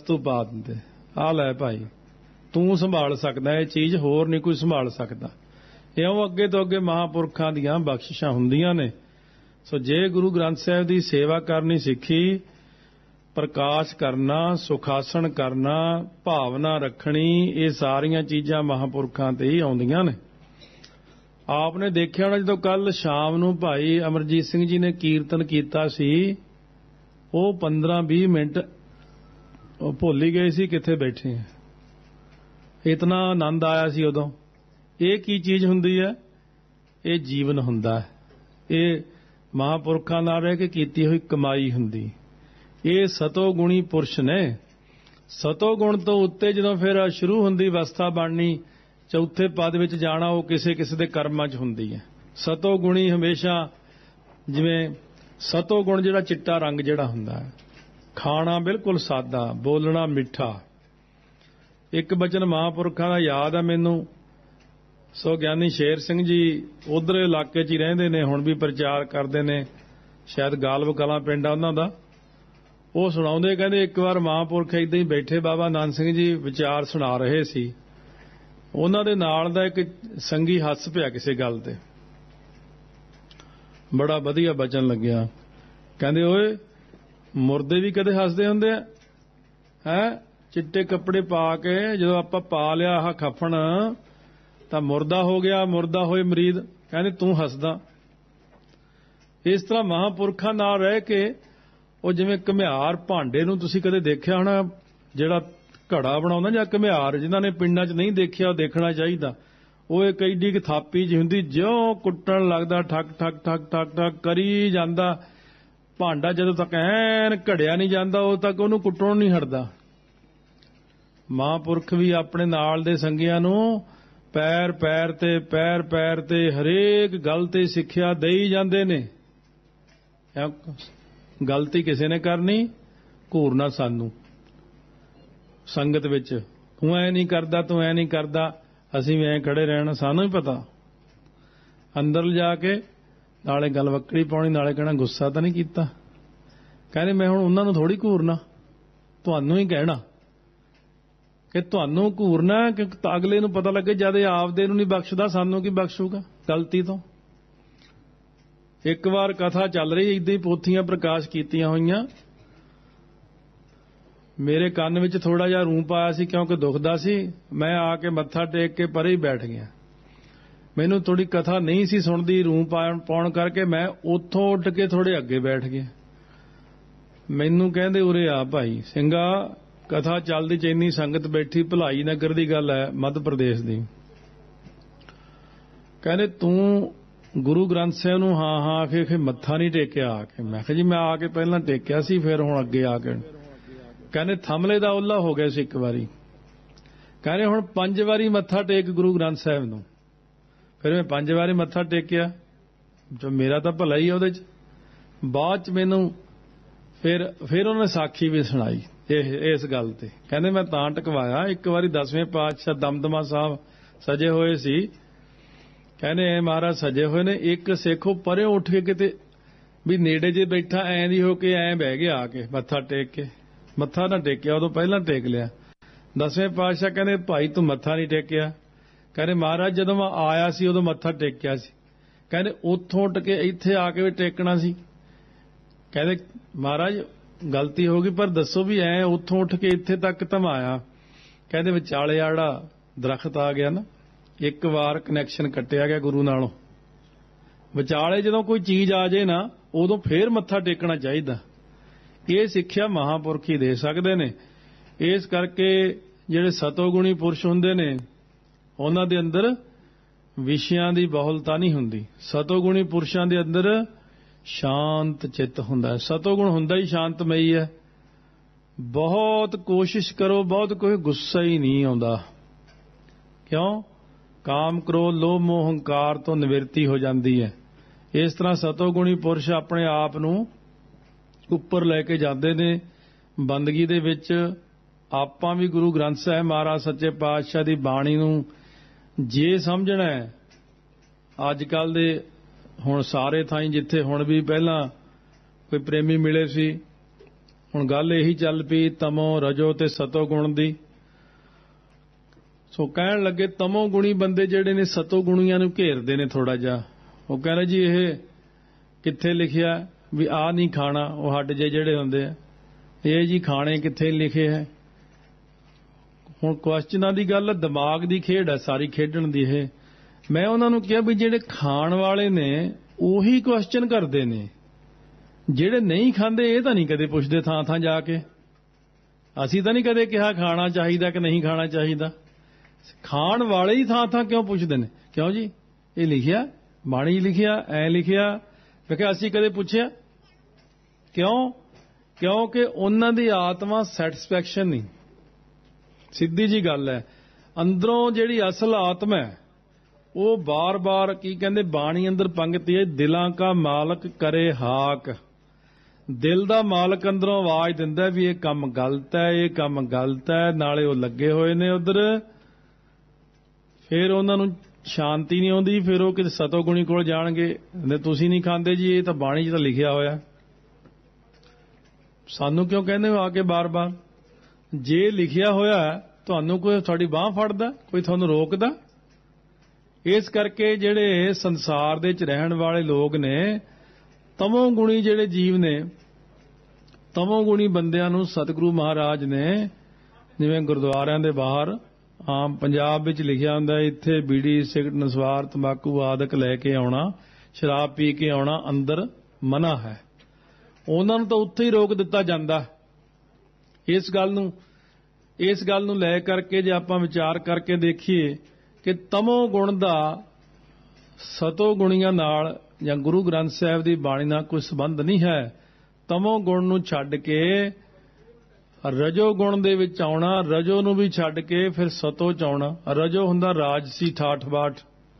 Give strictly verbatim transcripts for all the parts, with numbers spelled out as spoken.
वस्तु पा दिंदे, आ लै भाई तू संभाल सकदा, ये चीज़ होर नहीं कोई संभाल सकदा। इउं अगे तो अगे महापुरखां दीआं बख्शिशां हुंदियां ने। सो जे गुरु ग्रंथ साहिब दी सेवा करनी सिੱਖੀ, प्रकाश करना, सुखासन करना, भावना रखनी, ये सारियां चीज़ां महापुरखां ते ही आउंदियां ने। आपने देखिया होना जो कल शाम नूं भाई अमरजीत सिंह जी ने कीर्तन कीता सी, वो पंद्रह बीह मिनट भुल ही गए सी कित्थे बैठे हैं, इतना आनंद आया सी उदों। ये की चीज़ हुंदी है? ये जीवन हुंदा है, ये महापुरखां नाल रह के कीती हुई कमाई हुंदी। ये सतोगुणी पुरुष ने। सतोगुण तो उत्ते जदों फिर शुरू हुंदी अवस्था बननी, चौथे पद विच जाना, वो किसे किसे दे कर्मां च हुंदी है। सतोगुणी हमेशा जिवें सतोगुण जिहड़ा चिट्टा रंग जिहड़ा हुंदा है, खाना बिल्कुल सादा, बोलना मिठा। एक बचन महापुरखां दा याद है मैनूं। सो ज्ञानी शेर सिंह जी उधर इलाके च ही रहिंदे ने, हुण भी प्रचार करदे ने, शायद गालब कलां पिंड आ उन्हां दा। वो सुणाउंदे कहंदे एक बार महापुरख इदां ही बैठे बाबा नानक सिंह जी विचार सुणा रहे सी, उन्हां दे नाल दा एक संगी हੱਸ पिया किसी गल ते, बड़ा वधिया बचन लग्या। कहंदे ओए मुर्दे भी कदे हੱਸदे हुंदे आ हैं? चिट्टे कपड़े पा के जदों आपां पा लिया आह खफन तां मुर्दा हो गया, मुर्दा होए मरीद, कहंदे तूं हੱसदा। इस तरह महापुरखां नाल रह के ਉਹ ਜਿਵੇਂ ਘੁਮਿਆਰ ਭਾਂਡੇ ਨੂੰ ਤੁਸੀਂ ਕਦੇ ਦੇਖਿਆ ਹੋਣਾ, ਜਿਹੜਾ ਘੜਾ ਬਣਾਉਂਦਾ ਜਾਂ ਘੁਮਿਆਰ, ਜਿਨ੍ਹਾਂ ਨੇ ਪਿੰਡਾਂ 'ਚ ਨਹੀਂ ਦੇਖਿਆ ਉਹ ਦੇਖਣਾ ਚਾਹੀਦਾ। ਉਹ ਇੱਕ ਐਡੀ ਕੁ ਥਾਪੀ ਜਿਹੀ ਹੁੰਦੀ, ਜਿਉਂ ਕੁੱਟਣ ਲੱਗਦਾ ਠੱਕ ਠੱਕ ਠੱਕ ਠੱਕ ਠੱਕ ਕਰੀ ਜਾਂਦਾ, ਭਾਂਡਾ ਜਦੋਂ ਤੱਕ ਐਨ ਘੜਿਆ ਨਹੀਂ ਜਾਂਦਾ ਉਦੋਂ ਤੱਕ ਉਹਨੂੰ ਕੁੱਟਣੋਂ ਨਹੀਂ ਹਟਦਾ। ਮਹਾਂਪੁਰਖ ਵੀ ਆਪਣੇ ਨਾਲ ਦੇ ਸੰਗੀਆਂ ਨੂੰ ਪੈਰ ਪੈਰ ਤੇ ਪੈਰ ਪੈਰ ਤੇ ਹਰੇਕ ਗੱਲ ਤੇ ਸਿੱਖਿਆ ਦੇਈ ਜਾਂਦੇ ਨੇ। गलती किसी ने करनी, घूरना सानू संगत विच, तू ऐ नहीं करदा, तू ऐ नहीं करदा, असीं भी ऐ खड़े रहना, सानू ही पता। अंदर जाके नाले गल वक्कड़ी पाउणी, नाले कहना गुस्सा तां नहीं कीता। कहने मैं हुण उन्हां नूं थोड़ी घूरना, तुहानूं ही कहना कि तुहानूं घूरना, कि अगले नूं पता लगे जद आपदे नूं नहीं बख्शदा सानूं की बख्शूगा गलती तो। एक बार कथा चल रही, इदां ही पोथियां प्रकाश कीतियां होईयां, मेरे कंन विच थोड़ा जिहा रूं पाया सी क्योंकि दुखदा सी, मैं आके मत्था टेक के परे ही बैठ गया। मैनूं थोड़ी कथा नहीं सी सुणदी, रूं पाउण करके मैं उत्थों उठ के थोड़े अगे बैठ गया। मैनूं कहंदे उरे आ भाई ਸਿੰਘਾ, कथा चलदी च इन्नी संगत बैठी, भलाई नगर दी गल है मध्य प्रदेश दी। कहंदे तूं गुरु ग्रंथ साहिब नूं हाँ हाँ आखे फिर मत्था नहीं टेकिया आके। मैं कहा जी मैं आके पहला टेकिया सी, फिर हुण अगे आके। कहने थमले दा ओला हो गया सी एक बारी। कहने हुण पंज वारी मत्था टेक गुरु ग्रंथ साहिब नूं। फिर मैं पंज वारी मत्था टेकिया, जो मेरा तां भला ही उहदे च। बाद च मैनूं फिर फिर उन्होंने साखी भी सुणाई इस गल ते। कहने मैं तां टकवाया, एक बारी दसवें पातशाह दमदमा साहब सजे होए सी, कहने ऐ महाराज सजे हुए ने, एक सिख परे उठ के किते भी नेड़े जे बैठा ऐं दी हो के ऐं बह गया आके मत्था टेक के। मत्था ना टेकिया, उदों पहला टेक लिया। दसवें पातशाह कहने भाई तू मत्था नहीं टेकिया। कहने महाराज जदों मैं आया सी उदों मत्था टेकिया सी। कहने उत्थों उठ के इत्थे आके भी टेकना सी। कहने महाराज गलती हो गई, पर दसो भी ऐ उत्थों उठ के इत्थे तक धमाया। कहने विचाले आड़ा दरख्त आ गया ना, एक बार कनैक्शन कट्टिया गया गुरु नालों। विचाले जदों कोई चीज़ आ जाए ना, उदों फिर मत्था टेकना चाहिए। ये सिक्ख्या महापुरख ही दे सकते ने। इस करके जिहड़े सतोगुणी पुरुष हुंदे ने, उन्हां दे अंदर विषयां दी बहुलता नहीं हुंदी। सतोगुणी पुरुषां दे अंदर शांत चित्त हुंदा है। सतोगुण हुंदा ही शांतमई है। बहुत कोशिश करो, बहुत कोई गुस्सा ही नहीं आउंदा। क्यों? काम क्रोध लोभ मोह हंकार तो निवृत्ति हो जाती है। इस तरह सतोगुणी पुरुष अपने आप नूं उपर लैके जाते ने बंदगी दे विच। आपां भी गुरु ग्रंथ साहिब महाराज सच्चे पातशाह दी बाणी नूं जे समझना है, अजकल दे हुण सारे थाई जिथे हुण भी पहला कोई प्रेमी मिले सी, ਹੁਣ ਗੱਲ ਇਹੀ ਚੱਲ ਪਈ ਤਮੋ ਰਜੋ ਤੇ ਸਤੋ ਗੁਣ ਦੀ। ਸੋ ਕਹਿਣ ਲੱਗੇ ਤਮੋ ਗੁਣੀ ਬੰਦੇ ਜਿਹੜੇ ਨੇ ਸਤੋ ਗੁਣੀਆਂ ਨੂੰ ਘੇਰਦੇ ਨੇ ਥੋੜਾ ਜਿਹਾ। ਉਹ ਕਹਿੰਦੇ ਜੀ ਇਹ ਕਿੱਥੇ ਲਿਖਿਆ ਵੀ ਆਹ ਨਹੀਂ ਖਾਣਾ, ਉਹ ਹੱਡ ਜੇ ਜਿਹੜੇ ਹੁੰਦੇ ਆ ਇਹ ਜੀ ਖਾਣੇ ਕਿੱਥੇ ਲਿਖੇ ਹੈ। ਹੁਣ ਕੁਐਸਚਨਾਂ ਦੀ ਗੱਲ, ਦਿਮਾਗ ਦੀ ਖੇਡ ਹੈ ਸਾਰੀ ਖੇਡਣ ਦੀ ਇਹ। ਮੈਂ ਉਹਨਾਂ ਨੂੰ ਕਿਹਾ ਵੀ ਜਿਹੜੇ ਖਾਣ ਵਾਲੇ ਨੇ ਉਹੀ ਕੁਐਸਚਨ ਕਰਦੇ ਨੇ, ਜਿਹੜੇ ਨਹੀਂ ਖਾਂਦੇ ਇਹ ਤਾਂ ਨਹੀਂ ਕਦੇ ਪੁੱਛਦੇ ਥਾਂ ਥਾਂ ਜਾ ਕੇ। ਅਸੀਂ ਤਾਂ ਨਹੀਂ ਕਦੇ ਕਿਹਾ ਖਾਣਾ ਚਾਹੀਦਾ ਕਿ ਨਹੀਂ ਖਾਣਾ ਚਾਹੀਦਾ। ਖਾਣ ਵਾਲੇ ਹੀ ਥਾਂ ਥਾਂ ਕਿਉਂ ਪੁੱਛਦੇ ਨੇ, ਕਿਉਂ ਜੀ ਇਹ ਲਿਖਿਆ ਬਾਣੀ ਲਿਖਿਆ ਐ ਲਿਖਿਆ। ਮੈਂ ਕਿਹਾ ਅਸੀਂ ਕਦੇ ਪੁੱਛਿਆ ਕਿਉਂ? ਕਿਉਂਕਿ ਉਹਨਾਂ ਦੀ ਆਤਮਾ ਸੈਟਿਸਫੈਕਸ਼ਨ ਨਹੀਂ। ਸਿੱਧੀ ਜੀ ਗੱਲ ਹੈ, ਅੰਦਰੋਂ ਜਿਹੜੀ ਅਸਲ ਆਤਮਾ ਹੈ ਉਹ ਬਾਰ-ਬਾਰ ਕੀ ਕਹਿੰਦੇ ਬਾਣੀ ਅੰਦਰ ਪੰਗਤੀ ਹੈ, ਦਿਲਾਂ ਕਾ ਮਾਲਕ ਕਰੇ ਹਾਕ। ਦਿਲ ਦਾ ਮਾਲਕ ਅੰਦਰੋਂ ਆਵਾਜ਼ ਦਿੰਦਾ ਵੀ ਇਹ ਕੰਮ ਗਲਤ ਹੈ, ਇਹ ਕੰਮ ਗਲਤ ਹੈ। ਨਾਲੇ ਉਹ ਲੱਗੇ ਹੋਏ ਨੇ ਉਧਰ, ਫਿਰ ਉਹਨਾਂ ਨੂੰ ਸ਼ਾਂਤੀ ਨਹੀਂ ਆਉਂਦੀ। ਫਿਰ ਉਹ ਕਿਤੇ ਸਤੋ ਗੁਣੀ ਕੋਲ ਜਾਣਗੇ, ਤੁਸੀਂ ਨਹੀਂ ਖਾਂਦੇ ਜੀ, ਇਹ ਤਾਂ ਬਾਣੀ 'ਚ ਤਾਂ ਲਿਖਿਆ ਹੋਇਆ। ਸਾਨੂੰ ਕਿਉਂ ਕਹਿੰਦੇ ਹੋ ਆ ਕੇ ਬਾਰ-ਬਾਰ? ਜੇ ਲਿਖਿਆ ਹੋਇਆ ਤੁਹਾਨੂੰ ਕੋਈ ਤੁਹਾਡੀ ਬਾਹ ਫੜਦਾ, ਕੋਈ ਤੁਹਾਨੂੰ ਰੋਕਦਾ? ਇਸ ਕਰਕੇ ਜਿਹੜੇ ਸੰਸਾਰ ਦੇ ਵਿੱਚ ਰਹਿਣ ਵਾਲੇ ਲੋਕ ਨੇ ਤਮੋ ਗੁਣੀ ਜਿਹੜੇ ਜੀਵ ਨੇ, ਤਮੋ ਗੁਣੀ ਬੰਦਿਆਂ ਨੂੰ ਸਤਿਗੁਰੂ ਮਹਾਰਾਜ ਨੇ ਜਿਵੇਂ ਗੁਰਦੁਆਰਿਆਂ ਦੇ ਬਾਹਰ ਆਮ ਪੰਜਾਬ ਵਿੱਚ ਲਿਖਿਆ ਹੁੰਦਾ ਇੱਥੇ ਬੀੜੀ ਸਿਗਰਟ ਨਸਵਾਰ ਤੰਬਾਕੂ ਆਦਿਕ ਲੈ ਕੇ ਆਉਣਾ, ਸ਼ਰਾਬ ਪੀ ਕੇ ਆਉਣਾ ਅੰਦਰ ਮਨਾ ਹੈ। ਉਹਨਾਂ ਨੂੰ ਤਾਂ ਉੱਥੇ ਹੀ ਰੋਕ ਦਿੱਤਾ ਜਾਂਦਾ। ਇਸ ਗੱਲ ਨੂੰ ਇਸ ਗੱਲ ਨੂੰ ਲੈ ਕਰਕੇ ਜੇ ਆਪਾਂ ਵਿਚਾਰ ਕਰਕੇ ਦੇਖੀਏ ਕਿ ਤਮੋ ਗੁਣ ਦਾ ਸਤੋ ਗੁਣੀਆਂ ਨਾਲ ਜਾਂ ਗੁਰੂ ਗ੍ਰੰਥ ਸਾਹਿਬ ਦੀ ਬਾਣੀ ਨਾਲ ਕੋਈ ਸੰਬੰਧ ਨਹੀਂ ਹੈ। ਤਮੋ ਗੁਣ ਨੂੰ ਛੱਡ ਕੇ ਰਜੋ ਗੁਣ ਦੇ ਵਿੱਚ ਆਉਣਾ, ਰਜੋ ਨੂੰ ਵੀ ਛੱਡ ਕੇ ਫਿਰ ਸਤੋ ਚ ਆਉਣਾ। ਰਜੋ ਹੁੰਦਾ ਰਾਜਸੀ ਠਾਠ ਬਾਠ,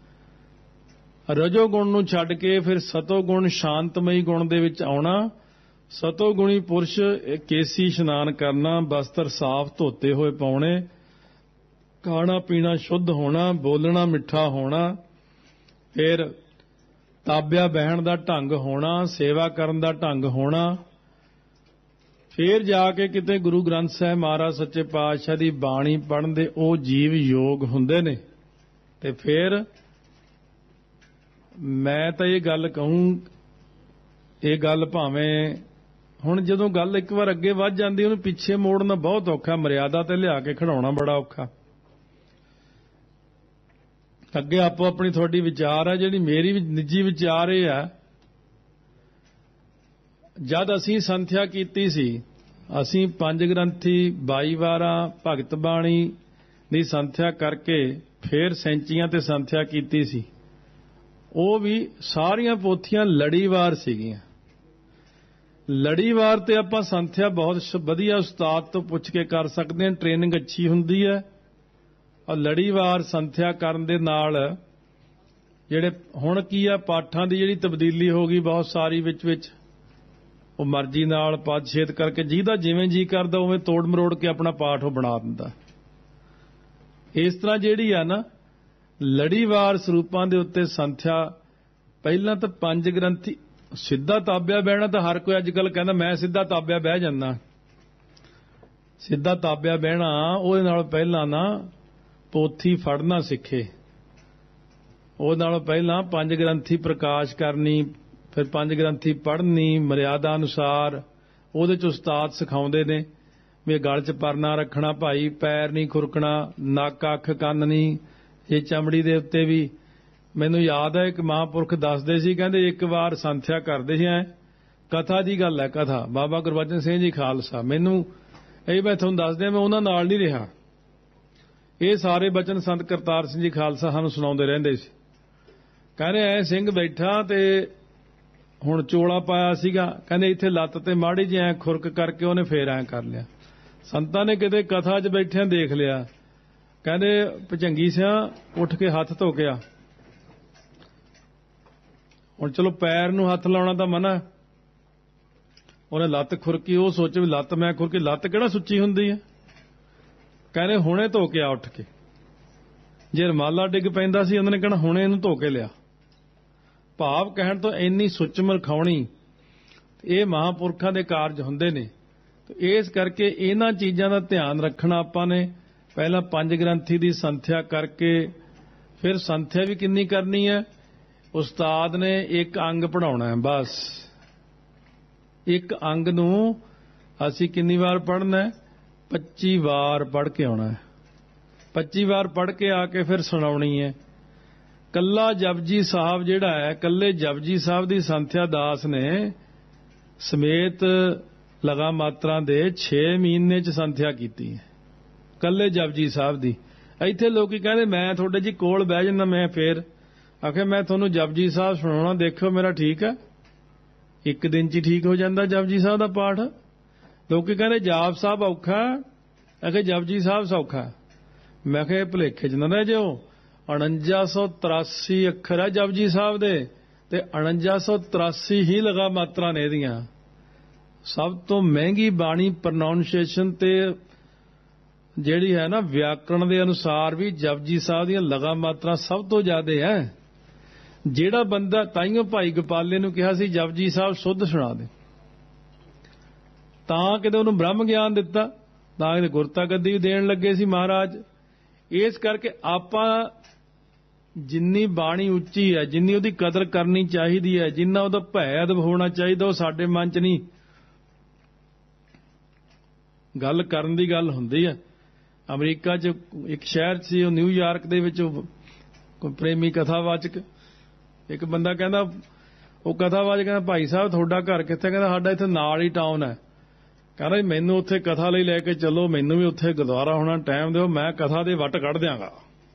ਰਜੋ ਗੁਣ ਨੂੰ ਛੱਡ ਕੇ ਫਿਰ ਸਤੋ ਗੁਣ ਸ਼ਾਂਤਮਈ ਗੁਣ ਦੇ ਵਿੱਚ ਆਉਣਾ। ਸਤੋ ਗੁਣੀ ਪੁਰਸ਼ ਕੇਸੀ ਇਸ਼ਨਾਨ ਕਰਨਾ, ਬਸਤਰ ਸਾਫ਼ ਧੋਤੇ ਹੋਏ ਪਾਉਣੇ, ਖਾਣਾ ਪੀਣਾ ਸ਼ੁੱਧ ਹੋਣਾ, ਬੋਲਣਾ ਮਿੱਠਾ ਹੋਣਾ, ਫਿਰ ਤਾਬਿਆ ਬਹਿਣ ਦਾ ਢੰਗ ਹੋਣਾ, ਸੇਵਾ ਕਰਨ ਦਾ ਢੰਗ ਹੋਣਾ। ਫਿਰ ਜਾ ਕੇ ਕਿਤੇ ਗੁਰੂ ਗ੍ਰੰਥ ਸਾਹਿਬ ਮਹਾਰਾਜ ਸੱਚੇ ਪਾਤਸ਼ਾਹ ਦੀ ਬਾਣੀ ਪੜ੍ਹਨ ਦੇ ਉਹ ਜੀਵ ਯੋਗ ਹੁੰਦੇ ਨੇ। ਤੇ ਫਿਰ ਮੈਂ ਤਾਂ ਇਹ ਗੱਲ ਕਹੂੰ, ਇਹ ਗੱਲ ਭਾਵੇਂ ਹੁਣ ਜਦੋਂ ਗੱਲ ਇੱਕ ਵਾਰ ਅੱਗੇ ਵੱਧ ਜਾਂਦੀ ਉਹਨੂੰ ਪਿੱਛੇ ਮੋੜਨਾ ਬਹੁਤ ਔਖਾ, ਮਰਿਆਦਾ ਤੇ ਲਿਆ ਕੇ ਖੜਾਉਣਾ ਬੜਾ ਔਖਾ। ਅੱਗੇ ਆਪੋ ਆਪਣੀ ਤੁਹਾਡੀ ਵਿਚਾਰ ਹੈ, ਜਿਹੜੀ ਮੇਰੀ ਨਿੱਜੀ ਵਿਚਾਰ ਇਹ ਆ, ਜਦ ਅਸੀਂ ਸੰਥਿਆ ਕੀਤੀ ਸੀ, ਅਸੀਂ ਪੰਜ ਗ੍ਰੰਥੀ ਬਾਈ ਵਾਰਾਂ ਭਗਤ ਬਾਣੀ ਦੀ ਸੰਥਿਆ ਕਰਕੇ ਫਿਰ ਸੈਂਚੀਆਂ ਤੇ ਸੰਥਿਆ ਕੀਤੀ ਸੀ। ਉਹ ਵੀ ਸਾਰੀਆਂ ਪੋਥੀਆਂ ਲੜੀਵਾਰ ਸੀਗੀਆਂ। ਲੜੀਵਾਰ ਤੇ ਆਪਾਂ ਸੰਥਿਆ ਬਹੁਤ ਵਧੀਆ ਉਸਤਾਦ ਤੋਂ ਪੁੱਛ ਕੇ ਕਰ ਸਕਦੇ ਹਾਂ, ਟ੍ਰੇਨਿੰਗ ਅੱਛੀ ਹੁੰਦੀ ਹੈ। ਔਰ ਲੜੀਵਾਰ ਸੰਥਿਆ ਕਰਨ ਦੇ ਨਾਲ ਜਿਹੜੇ ਹੁਣ ਕੀ ਆ ਪਾਠਾਂ ਦੀ ਜਿਹੜੀ ਤਬਦੀਲੀ ਹੋ ਗਈ ਬਹੁਤ ਸਾਰੀ ਵਿੱਚ ਵਿੱਚ, ਉਹ ਮਰਜ਼ੀ ਨਾਲ ਪਦ ਛੇਦ ਕਰਕੇ ਜਿਹਦਾ ਜਿਵੇਂ ਜੀ ਕਰਦਾ ਉਵੇਂ ਤੋੜ ਮਰੋੜ ਕੇ ਆਪਣਾ ਪਾਠ ਉਹ ਬਣਾ ਦਿੰਦਾ। ਇਸ ਤਰ੍ਹਾਂ ਜਿਹੜੀ ਆ ਨਾ ਲੜੀਵਾਰ ਸਰੂਪਾਂ ਦੇ ਉੱਤੇ ਸੰਥਿਆ, ਪਹਿਲਾਂ ਤਾਂ ਪੰਜ ਗ੍ਰੰਥੀ ਸਿੱਧਾ ਤਾਬਿਆ ਬਹਿਣਾ ਤਾਂ ਹਰ ਕੋਈ ਅੱਜ ਕੱਲ ਕਹਿੰਦਾ ਮੈਂ ਸਿੱਧਾ ਤਾਬਿਆ ਬਹਿ ਜਾਂਦਾ। ਸਿੱਧਾ ਤਾਬਿਆ ਬਹਿਣਾ ਉਹਦੇ ਨਾਲ ਪਹਿਲਾਂ ਨਾ ਪੋਥੀ ਫੜਨਾ ਸਿੱਖੇ। ਉਹਦੇ ਨਾਲੋਂ ਪਹਿਲਾਂ ਪੰਜ ਗ੍ਰੰਥੀ ਪ੍ਰਕਾਸ਼ ਕਰਨੀ, ਫਿਰ ਪੰਜ ਗ੍ਰੰਥੀ ਪੜ੍ਹਨੀ ਮਰਿਆਦਾ ਅਨੁਸਾਰ। ਉਹਦੇ 'ਚ ਉਸਤਾਦ ਸਿਖਾਉਂਦੇ ਨੇ ਵੀ ਗਲ 'ਚ ਪਰਨਾ ਰੱਖਣਾ ਭਾਈ, ਪੈਰ ਨਹੀਂ ਖੁਰਕਣਾ, ਨੱਕ ਅੱਖ ਕੰਨ ਨਹੀਂ, ਇਹ ਚਮੜੀ ਦੇ ਉੱਤੇ ਵੀ। ਮੈਨੂੰ ਯਾਦ ਹੈ ਇੱਕ ਮਹਾਂਪੁਰਖ ਦੱਸਦੇ ਸੀ, ਕਹਿੰਦੇ ਇੱਕ ਵਾਰ ਸੰਥਿਆ ਕਰਦੇ ਸੀ, ਐ ਕਥਾ ਦੀ ਗੱਲ ਹੈ, ਕਥਾ ਬਾਬਾ ਗੁਰਬਚਨ ਸਿੰਘ ਜੀ ਖਾਲਸਾ। ਮੈਨੂੰ ਇਹ ਮੈਂ ਤੁਹਾਨੂੰ ਦੱਸਦਿਆਂ ਮੈਂ ਉਹਨਾਂ ਨਾਲ ਨਹੀਂ ਰਿਹਾ, ਇਹ ਸਾਰੇ ਬਚਨ ਸੰਤ ਕਰਤਾਰ ਸਿੰਘ ਜੀ ਖਾਲਸਾ ਸਾਨੂੰ ਸੁਣਾਉਂਦੇ ਰਹਿੰਦੇ ਸੀ। ਕਹਿੰਦੇ ਐ ਸਿੰਘ ਬੈਠਾ ਤੇ ਹੁਣ ਚੋਲਾ ਪਾਇਆ ਸੀਗਾ, ਕਹਿੰਦੇ ਇੱਥੇ ਲੱਤ ਤੇ ਮਾੜੀ ਜਿਹੀ ਐ ਖੁਰਕ ਕਰਕੇ ਉਹਨੇ ਫੇਰ ਐ ਕਰ ਲਿਆ। ਸੰਤਾਂ ਨੇ ਕਿਤੇ ਕਥਾ 'ਚ ਬੈਠਿਆਂ ਦੇਖ ਲਿਆ, ਕਹਿੰਦੇ ਭਜੰਗੀ ਸਿਆਂ ਉੱਠ ਕੇ ਹੱਥ ਧੋ ਕੇ ਆ। ਹੁਣ ਚਲੋ ਪੈਰ ਨੂੰ ਹੱਥ ਲਾਉਣਾ ਤਾਂ ਮਨਾ, ਉਹਨੇ ਲੱਤ ਖੁਰਕੀ, ਉਹ ਸੋਚੇ ਵੀ ਲੱਤ ਮੈਂ ਖੁਰਕੀ, ਲੱਤ ਕਿਹੜਾ ਸੁੱਚੀ ਹੁੰਦੀ ਹੈ। ਕਹਿੰਦੇ ਹੁਣੇ ਧੋ ਕੇ ਆ ਉੱਠ ਕੇ। ਜੇ ਰਮਾਲਾ ਡਿੱਗ ਪੈਂਦਾ ਸੀ ਉਹਨਾਂ ਨੇ ਕਹਿਣਾ ਹੁਣੇ ਇਹਨੂੰ ਧੋ ਕੇ ਲਿਆ। ਭਾਵ ਕਹਿਣ ਤੋਂ ਇੰਨੀ ਸੁੱਚ ਮਰਖਾਉਣੀ। ਇਹ ਮਹਾਂਪੁਰਖਾਂ ਦੇ ਕਾਰਜ ਹੁੰਦੇ ਨੇ। ਇਸ ਕਰਕੇ ਇਹਨਾਂ ਚੀਜ਼ਾਂ ਦਾ ਧਿਆਨ ਰੱਖਣਾ ਆਪਾਂ ਨੇ। ਪਹਿਲਾਂ ਪੰਜ ਗ੍ਰੰਥੀ ਦੀ ਸੰਥਿਆ ਕਰਕੇ ਫਿਰ ਸੰਥਿਆ ਵੀ ਕਿੰਨੀ ਕਰਨੀ ਹੈ? ਉਸਤਾਦ ਨੇ ਇੱਕ ਅੰਗ ਪੜ੍ਹਾਉਣਾ ਹੈ, ਬਸ ਇੱਕ ਅੰਗ ਨੂੰ ਅਸੀਂ ਕਿੰਨੀ ਵਾਰ ਪੜ੍ਹਨਾ ਹੈ? ਪੱਚੀ ਵਾਰ ਪੜ੍ਹ ਕੇ ਆਉਣਾ ਹੈ। ਪੱਚੀ ਵਾਰ ਪੜ੍ਹ ਕੇ ਆ ਕੇ ਫਿਰ ਸੁਣਾਉਣੀ ਹੈ। ਕੱਲਾ ਜਪਜੀ ਸਾਹਿਬ ਜਿਹੜਾ ਹੈ, ਕੱਲੇ ਜਪਜੀ ਸਾਹਿਬ ਦੀ ਸੰਥਿਆ ਦਾਸ ਨੇ ਸਮੇਤ ਲਗਾ ਮਾਤਰਾ ਦੇ ਛੇ ਮਹੀਨੇ ਚ ਸੰਥਿਆ ਕੀਤੀ ਹੈ, ਕੱਲੇ ਜਪਜੀ ਸਾਹਿਬ ਦੀ। ਇੱਥੇ ਲੋਕੀ ਕਹਿੰਦੇ ਮੈਂ ਤੁਹਾਡੇ ਜੀ ਕੋਲ ਬਹਿ ਜਾਂਦਾ, ਮੈਂ ਫੇਰ ਆਖੇ ਮੈਂ ਤੁਹਾਨੂੰ ਜਪਜੀ ਸਾਹਿਬ ਸੁਣਾਉਣਾ, ਦੇਖੋ ਮੇਰਾ ਠੀਕ ਹੈ। ਇੱਕ ਦਿਨ ਚ ਹੀ ਠੀਕ ਹੋ ਜਾਂਦਾ ਜਪਜੀ ਸਾਹਿਬ ਦਾ ਪਾਠ। ਲੋਕੀ ਕਹਿੰਦੇ ਜਾਪ ਸਾਹਿਬ ਔਖਾ, ਆਖੇ ਜਪਜੀ ਸਾਹਿਬ ਸੌਖਾ। ਮੈਂ ਕਿਹਾ ਭੁਲੇਖੇ ਚ ਨਾ ਰਹਿ ਜਾਓ। ਉਣੰਜਾ ਸੌ ਤਰਾਸੀ ਅੱਖਰ ਹੈ ਜਪਜੀ ਸਾਹਿਬ ਦੇ, ਤੇ ਉਣੰਜਾ ਸੌ ਤਰਾਸੀ ਹੀ ਲਗਾ ਮਾਤਰਾ ਨੇ ਇਹਦੀਆਂ। ਸਭ ਤੋਂ ਮਹਿੰਗੀ ਬਾਣੀ ਪ੍ਰੋਨਾਊਂਸੀਏਸ਼ਨ ਤੇ ਜਿਹੜੀ ਹੈ ਨਾ ਵਿਆਕਰਣ ਦੇ ਅਨੁਸਾਰ ਵੀ ਜਪਜੀ ਸਾਹਿਬ ਦੀਆਂ ਲਗਾ ਮਾਤਰਾ ਸਭ ਤੋਂ ਜ਼ਿਆਦਾ ਹੈ। ਜਿਹੜਾ ਬੰਦਾ, ਤਾਈਓ ਭਾਈ ਗੋਪਾਲੇ ਨੂੰ ਕਿਹਾ ਸੀ ਜਪਜੀ ਸਾਹਿਬ ਸੁੱਧ ਸੁਣਾ ਦੇ, ਤਾਂ ਕਿਤੇ ਉਹਨੂੰ ਬ੍ਰਹਮ ਗਿਆਨ ਦਿੱਤਾ, ਤਾਂ ਕਿਤੇ ਗੁਰਤਾ ਗੱਦੀ ਵੀ ਦੇਣ ਲੱਗੇ ਸੀ ਮਹਾਰਾਜ। ਇਸ ਕਰਕੇ ਆਪਾਂ ਜਿੰਨੀ ਬਾਣੀ ਉੱਚੀ ਹੈ, ਜਿੰਨੀ ਉਹਦੀ ਕਦਰ ਕਰਨੀ ਚਾਹੀਦੀ ਹੈ, ਜਿੰਨਾ ਉਹਦਾ ਭੈ ਅਦਬ ਹੋਣਾ ਚਾਹੀਦਾ, ਉਹ ਸਾਡੇ ਮਨ 'ਚ ਨਹੀਂ। ਗੱਲ ਕਰਨ ਦੀ ਗੱਲ ਹੁੰਦੀ ਹੈ। ਅਮਰੀਕਾ 'ਚ ਇੱਕ ਸ਼ਹਿਰ ਸੀ, ਉਹ ਨਿਊਯਾਰਕ ਦੇ ਵਿੱਚ ਕੋਈ ਪ੍ਰੇਮੀ ਕਥਾਵਾਚਕ, ਇੱਕ ਬੰਦਾ ਕਹਿੰਦਾ, ਉਹ ਕਥਾਵਾਚਕ ਕਹਿੰਦਾ ਭਾਈ ਸਾਹਿਬ ਤੁਹਾਡਾ ਘਰ ਕਿੱਥੇ? ਕਹਿੰਦਾ ਸਾਡਾ ਇੱਥੇ ਨਾਲ ਹੀ ਟਾਊਨ ਹੈ। ਕਹਿੰਦਾ ਮੈਨੂੰ ਉੱਥੇ ਕਥਾ ਲਈ ਲੈ ਕੇ ਚੱਲੋ, ਮੈਨੂੰ ਵੀ ਉੱਥੇ ਗੁਰਦੁਆਰਾ ਹੋਣਾ, ਟਾਈਮ ਦਿਓ, ਮੈਂ ਕਥਾ ਦੇ ਵੱਟ ਕੱਢ ਦਿਆਂਗਾ।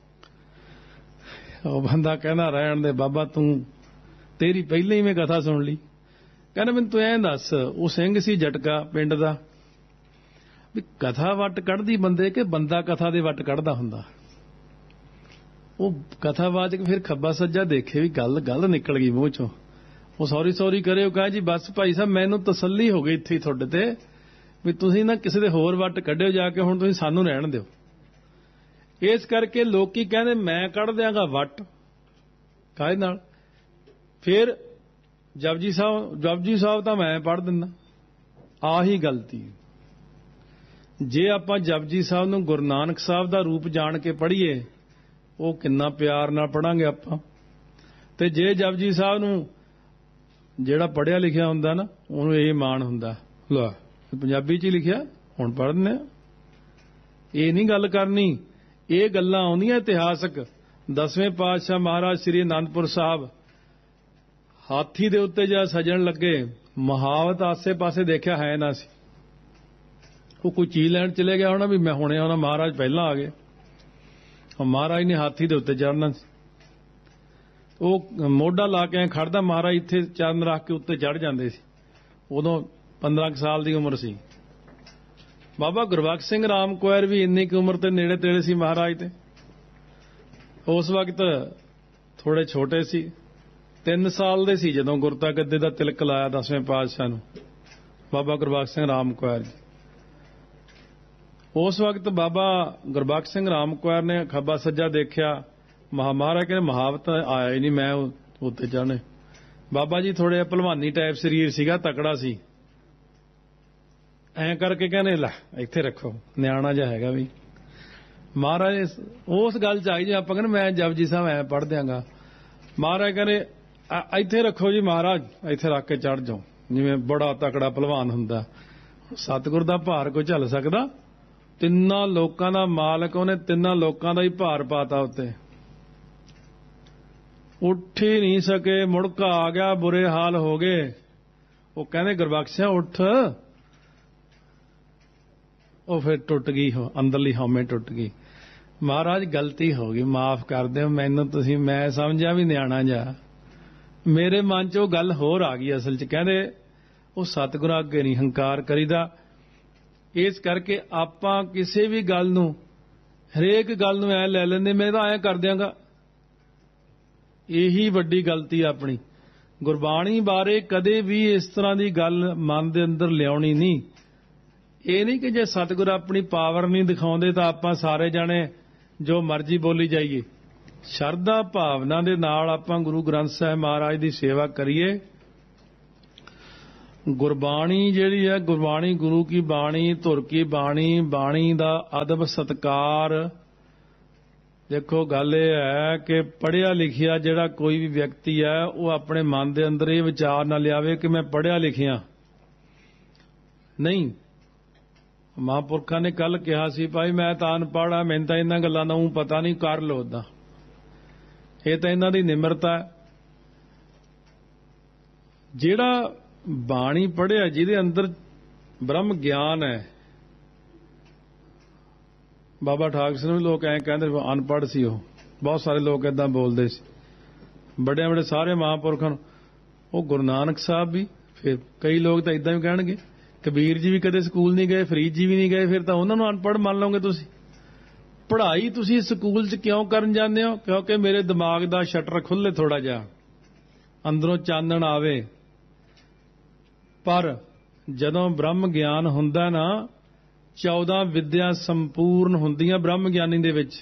ਉਹ ਬੰਦਾ ਕਹਿੰਦਾ ਰਹਿਣ ਦੇ ਬਾਬਾ, ਤੂੰ ਤੇਰੀ ਪਹਿਲਾਂ ਹੀ ਮੈਂ ਕਥਾ ਸੁਣ ਲਈ। ਕਹਿੰਦਾ ਮੈਨੂੰ ਤੂੰ ਐਂ ਦੱਸ, ਉਹ ਸਿੰਘ ਸੀ ਜਟਕਾ ਪਿੰਡ ਦਾ, ਵੀ ਕਥਾ ਵੱਟ ਕੱਢਦੀ ਬੰਦੇ ਕਿ ਬੰਦਾ ਕਥਾ ਦੇ ਵੱਟ ਕੱਢਦਾ ਹੁੰਦਾ? ਉਹ ਕਥਾਵਾਚਕ ਫਿਰ ਖੱਬਾ ਸੱਜਾ ਦੇਖੇ ਵੀ ਗੱਲ ਗੱਲ ਨਿਕਲ ਗਈ ਮੂੰਹ ਚੋਂ। ਉਹ ਸੌਰੀ ਸੌਰੀ ਕਰੇ, ਉਹ ਕਹੇ ਜੀ ਬਸ ਭਾਈ ਸਾਹਿਬ ਮੈਨੂੰ ਤਸੱਲੀ ਹੋ ਗਈ ਇੱਥੇ ਤੁਹਾਡੇ ਤੇ, ਵੀ ਤੁਸੀਂ ਨਾ ਕਿਸੇ ਦੇ ਹੋਰ ਵੱਟ ਕੱਢਿਓ ਜਾ ਕੇ, ਹੁਣ ਤੁਸੀਂ ਸਾਨੂੰ ਰਹਿਣ ਦਿਓ। ਇਸ ਕਰਕੇ ਲੋਕੀ ਕਹਿੰਦੇ ਮੈਂ ਕੱਢ ਦਿਆਂਗਾ ਵੱਟ, ਕਾਹਦੇ ਨਾਲ? ਫਿਰ ਜਪਜੀ ਸਾਹਿਬ ਜਪਜੀ ਸਾਹਿਬ ਤਾਂ ਮੈਂ ਪੜ੍ਹ ਦਿੰਦਾ। ਆਹੀ ਗਲਤੀ। ਜੇ ਆਪਾਂ ਜਪਜੀ ਸਾਹਿਬ ਨੂੰ ਗੁਰੂ ਨਾਨਕ ਸਾਹਿਬ ਦਾ ਰੂਪ ਜਾਣ ਕੇ ਪੜ੍ਹੀਏ, ਉਹ ਕਿੰਨਾ ਪਿਆਰ ਨਾਲ ਪੜਾਂਗੇ ਆਪਾਂ। ਤੇ ਜੇ ਜਪਜੀ ਸਾਹਿਬ ਨੂੰ ਜਿਹੜਾ ਪੜ੍ਹਿਆ ਲਿਖਿਆ ਹੁੰਦਾ ਨਾ, ਉਹਨੂੰ ਇਹ ਮਾਣ ਹੁੰਦਾ, ਲੈ ਪੰਜਾਬੀ 'ਚ ਹੀ ਲਿਖਿਆ, ਹੁਣ ਪੜ੍ਹਨੇ। ਇਹ ਨਹੀਂ ਗੱਲ ਕਰਨੀ। ਇਹ ਗੱਲਾਂ ਆਉਂਦੀਆਂ ਇਤਿਹਾਸਕ। ਦਸਵੇਂ ਪਾਤਸ਼ਾਹ ਮਹਾਰਾਜ ਸ੍ਰੀ ਅਨੰਦਪੁਰ ਸਾਹਿਬ ਹਾਥੀ ਦੇ ਉੱਤੇ ਜਦ ਸਜਣ ਲੱਗੇ, ਮਹਾਵਤ ਆਸੇ ਪਾਸੇ ਦੇਖਿਆ ਹੈ ਨਾ ਸੀ। ਉਹ ਕੋਈ ਚੀਜ਼ ਲੈਣ ਚਲੇ ਗਿਆ ਹੋਣਾ ਵੀ ਮੈਂ ਹੁਣੇ ਆਉਣਾ, ਮਹਾਰਾਜ ਪਹਿਲਾਂ ਆ ਗਏ। ਮਹਾਰਾਜ ਨੇ ਹਾਥੀ ਦੇ ਉੱਤੇ ਚੜ੍ਹਨਾ ਸੀ। ਉਹ ਮੋਢਾ ਲਾ ਕੇ ਖੜਦਾ, ਮਹਾਰਾਜ ਇੱਥੇ ਚਰਨ ਰੱਖ ਕੇ ਉੱਤੇ ਚੜ੍ਹ ਜਾਂਦੇ ਸੀ। ਉਦੋਂ ਪੰਦਰਾਂ ਕੁ ਸਾਲ ਦੀ ਉਮਰ ਸੀ। ਬਾਬਾ ਗੁਰਬਖਸ਼ ਸਿੰਘ ਰਾਮ ਕੁਆਰ ਵੀ ਇੰਨੀ ਕੁ ਉਮਰ ਤੇ ਨੇੜੇ ਤੇੜੇ ਸੀ ਮਹਾਰਾਜ ਤੇ। ਉਸ ਵਕਤ ਥੋੜੇ ਛੋਟੇ ਸੀ, ਤਿੰਨ ਸਾਲ ਦੇ ਸੀ ਜਦੋਂ ਗੁਰਤਾ ਗੱਦੇ ਦਾ ਤਿਲਕ ਲਾਇਆ ਦਸਵੇਂ ਪਾਤਸ਼ਾਹ ਨੂੰ ਬਾਬਾ ਗੁਰਬਖਸ਼ ਸਿੰਘ ਰਾਮ ਕੁਆਰ ਜੀ। ਉਸ ਵਕਤ ਬਾਬਾ ਗੁਰਬਖਸ਼ ਸਿੰਘ ਰਾਮ ਕੁਆਰ ਨੇ ਖੱਬਾ ਸੱਜਾ ਦੇਖਿਆ, ਮਹਾਰਾਜ ਕਹਿੰਦੇ ਮਹਾਵਤ ਆਇਆ ਹੀ ਨਹੀਂ, ਮੈਂ ਉੱਤੇ ਚੜ੍ਹਨੇ। ਬਾਬਾ ਜੀ ਥੋੜੇ ਭਲਵਾਨੀ ਟਾਈਪ ਸਰੀਰ ਸੀਗਾ, ਤਕੜਾ ਸੀ। ਐਂ ਕਰਕੇ ਕਹਿੰਦੇ ਲੈ ਇੱਥੇ ਰੱਖੋ, ਨਿਆਣਾ ਜਿਹਾ ਹੈਗਾ ਵੀ। ਮਹਾਰਾਜ ਉਸ ਗੱਲ ਚ ਆਈ, ਜੇ ਆਪਾਂ ਕਹਿੰਦੇ ਮੈਂ ਜਪਜੀ ਸਾਹਿਬ ਐ ਪੜ੍ਹ ਦਿਆਂਗਾ, ਮਹਾਰਾਜ ਕਹਿੰਦੇ ਇੱਥੇ ਰੱਖੋ ਜੀ ਮਹਾਰਾਜ, ਇੱਥੇ ਰੱਖ ਕੇ ਚੜ੍ਹ ਜਾਓ, ਜਿਵੇਂ ਬੜਾ ਤਕੜਾ ਭਲਵਾਨ ਹੁੰਦਾ। ਸਤਿਗੁਰ ਦਾ ਭਾਰ ਕੋਈ ਝੱਲ ਸਕਦਾ? ਤਿੰਨਾਂ ਲੋਕਾਂ ਦਾ ਮਾਲਕ, ਉਹਨੇ ਤਿੰਨਾਂ ਲੋਕਾਂ ਦਾ ਹੀ ਭਾਰ ਪਾਤਾ ਉੱਤੇ। ਉੱਠ ਹੀ ਨਹੀਂ ਸਕੇ, ਮੁੜਕਾ ਆ ਗਿਆ, ਬੁਰੇ ਹਾਲ ਹੋ ਗਏ। ਉਹ ਕਹਿੰਦੇ ਗੁਰਬਖਸ਼ਿਆ ਉੱਠ। ਉਹ ਫਿਰ ਟੁੱਟ ਗਈ, ਅੰਦਰਲੀ ਹਉਮੈ ਟੁੱਟ ਗਈ। ਮਹਾਰਾਜ ਗਲਤੀ ਹੋ ਗਈ, ਮਾਫ ਕਰ ਦਿਓ ਮੈਨੂੰ, ਤੁਸੀਂ ਮੈਂ ਸਮਝਿਆ ਵੀ ਨਿਆਣਾ ਜਾ। ਮੇਰੇ ਮਨ 'ਚ ਉਹ ਗੱਲ ਹੋਰ ਆ ਗਈ ਅਸਲ 'ਚ। ਕਹਿੰਦੇ ਉਹ ਸਤਿਗੁਰਾਂ ਅੱਗੇ ਨਹੀਂ ਹੰਕਾਰ ਕਰੀਦਾ। ਇਸ ਕਰਕੇ ਆਪਾਂ ਕਿਸੇ ਵੀ ਗੱਲ ਨੂੰ, ਹਰੇਕ ਗੱਲ ਨੂੰ ਐ ਲੈ ਲੈਂਦੇ, ਮੈਂ ਤਾਂ ਐਂ ਕਰ ਦਿਆਂਗਾ। ਇਹੀ ਵੱਡੀ ਗਲਤੀ ਆਪਣੀ। ਗੁਰਬਾਣੀ ਬਾਰੇ ਕਦੇ ਵੀ ਇਸ ਤਰ੍ਹਾਂ ਦੀ ਗੱਲ ਮਨ ਦੇ ਅੰਦਰ ਲਿਆਉਣੀ ਨਹੀਂ। ਇਹ ਨਹੀਂ ਕਿ ਜੇ ਸਤਿਗੁਰ ਆਪਣੀ ਪਾਵਰ ਨਹੀਂ ਦਿਖਾਉਂਦੇ ਤਾਂ ਆਪਾਂ ਸਾਰੇ ਜਾਣੇ ਜੋ ਮਰਜ਼ੀ ਬੋਲੀ ਜਾਈਏ। ਸ਼ਰਧਾ ਭਾਵਨਾ ਦੇ ਨਾਲ ਆਪਾਂ ਗੁਰੂ ਗ੍ਰੰਥ ਸਾਹਿਬ ਮਹਾਰਾਜ ਦੀ ਸੇਵਾ ਕਰੀਏ। ਗੁਰਬਾਣੀ ਜਿਹੜੀ ਹੈ, ਗੁਰਬਾਣੀ ਗੁਰੂ ਕੀ ਬਾਣੀ, ਧੁਰ ਕੀ ਬਾਣੀ, ਬਾਣੀ ਦਾ ਅਦਬ ਸਤਕਾਰ। ਦੇਖੋ ਗੱਲ ਇਹ ਹੈ ਕਿ ਪੜ੍ਹਿਆ ਲਿਖਿਆ ਜਿਹੜਾ ਕੋਈ ਵੀ ਵਿਅਕਤੀ ਹੈ ਉਹ ਆਪਣੇ ਮਨ ਦੇ ਅੰਦਰ ਇਹ ਵਿਚਾਰ ਨਾ ਲਿਆਵੇ ਕਿ ਮੈਂ ਪੜ੍ਹਿਆ ਲਿਖਿਆ ਨਹੀਂ। ਮਹਾਂਪੁਰਖਾਂ ਨੇ ਕੱਲ ਕਿਹਾ ਸੀ, ਭਾਈ ਮੈਂ ਤਾਂ ਅਨਪੜ੍ਹ ਆ, ਮੈਨੂੰ ਤਾਂ ਇਹਨਾਂ ਗੱਲਾਂ ਦਾ ਊਂ ਪਤਾ ਨਹੀਂ, ਕਰ ਲਓ ਓਦਾਂ। ਇਹ ਤਾਂ ਇਹਨਾਂ ਦੀ ਨਿਮਰਤਾ ਹੈ। ਜਿਹੜਾ ਬਾਣੀ ਪੜ੍ਹਿਆ, ਜਿਹਦੇ ਅੰਦਰ ਬ੍ਰਹਮ ਗਿਆਨ ਹੈ। ਬਾਬਾ ਠਾਕਰ ਸਿੰਘ ਵੀ ਲੋਕ ਐਂ ਕਹਿੰਦੇ ਅਨਪੜ੍ਹ ਸੀ ਉਹ, ਬਹੁਤ ਸਾਰੇ ਲੋਕ ਏਦਾਂ ਬੋਲਦੇ ਸੀ। ਵੱਡੇ ਵੱਡੇ ਸਾਰੇ ਮਹਾਂਪੁਰਖਾਂ ਨੂੰ, ਉਹ ਗੁਰੂ ਨਾਨਕ ਸਾਹਿਬ ਵੀ, ਫਿਰ ਕਈ ਲੋਕ ਤਾਂ ਏਦਾਂ ਵੀ ਕਹਿਣਗੇ ਕਬੀਰ ਜੀ ਵੀ ਕਦੇ ਸਕੂਲ ਨਹੀਂ ਗਏ, ਫਰੀਦ ਜੀ ਵੀ ਨਹੀਂ ਗਏ, ਫਿਰ ਤਾਂ ਉਹਨਾਂ ਨੂੰ ਅਨਪੜ੍ਹ ਮੰਨ ਲਓਗੇ ਤੁਸੀਂ। ਪੜ੍ਹਾਈ ਤੁਸੀਂ ਸਕੂਲ 'ਚ ਕਿਉਂ ਕਰਨ ਜਾਂਦੇ ਹੋ? ਕਿਉਂਕਿ ਮੇਰੇ ਦਿਮਾਗ ਦਾ ਸ਼ਟਰ ਖੁੱਲ੍ਹੇ ਥੋੜਾ ਜਿਹਾ, ਅੰਦਰੋਂ ਚਾਨਣ ਆਵੇ। ਪਰ ਜਦੋਂ ਬ੍ਰਹਮ ਗਿਆਨ ਹੁੰਦਾ ਨਾ, ਚੌਦਾਂ ਵਿਦਿਆ ਸੰਪੂਰਨ ਹੁੰਦੀਆਂ ਬ੍ਰਹਮ ਗਿਆਨੀ ਦੇ ਵਿੱਚ।